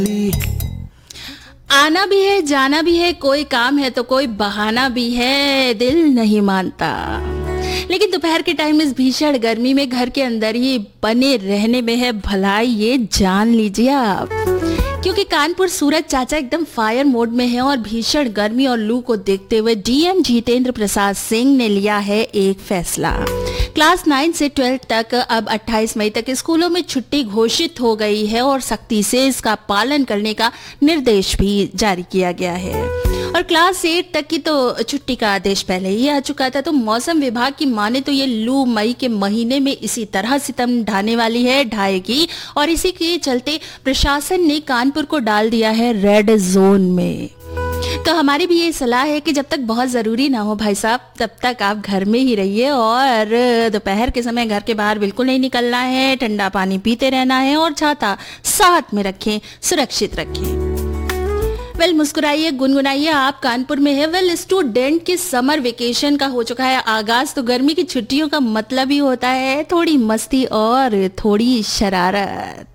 आना भी है जाना भी है, कोई काम है तो कोई बहाना भी है, दिल नहीं मानता। लेकिन दोपहर के टाइम इस भीषण गर्मी में घर के अंदर ही बने रहने में है भलाई, ये जान लीजिए आप। क्योंकि कानपुर सूरज चाचा एकदम फायर मोड में है और भीषण गर्मी और लू को देखते हुए डीएम जितेंद्र प्रसाद सिंह ने लिया है एक फैसला। क्लास 9 से 12 तक अब 28 मई तक स्कूलों में छुट्टी घोषित हो गई है और सख्ती से इसका पालन करने का निर्देश भी जारी किया गया है। और क्लास 8 तक की तो छुट्टी का आदेश पहले ही आ चुका था। तो मौसम विभाग की माने तो ये लू मई के महीने में इसी तरह सितम ढाने वाली है, ढाएगी, और इसी के चलते प्रशासन ने कानपुर को डाल दिया है रेड जोन में। तो हमारी भी ये सलाह है कि जब तक बहुत ज़रूरी ना हो भाई साहब, तब तक आप घर में ही रहिए और दोपहर के समय घर के बाहर बिल्कुल नहीं निकलना है, ठंडा पानी पीते रहना है और छाता साथ में रखें, सुरक्षित रखें। वेल मुस्कुराइए, गुनगुनाइए, आप कानपुर में है। वेल स्टूडेंट के समर वेकेशन का हो चुका है आगाज। तो गर्मी की छुट्टियों का मतलब ही होता है थोड़ी मस्ती और थोड़ी शरारत।